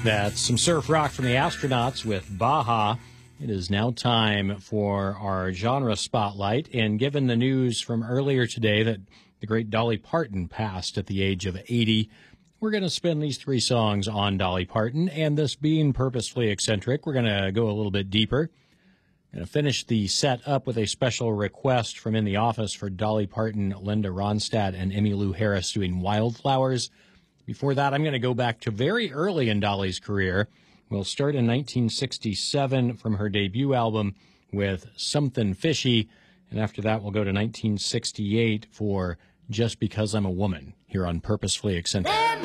That's some surf rock from the Astronauts with Baja. It is now time for our genre spotlight. And given the news from earlier today that the great Dolly Parton passed at the age of 80, we're going to spend these three songs on Dolly Parton. And this being purposefully eccentric, we're going to go a little bit deeper. Going to finish the set up with a special request from In the Office for Dolly Parton, Linda Ronstadt, and Emmylou Harris doing Wildflowers. Before that, I'm going to go back to very early in Dolly's career. We'll start in 1967 from her debut album with Something Fishy. And after that, we'll go to 1968 for Just Because I'm a Woman here on Purposefully Eccentric.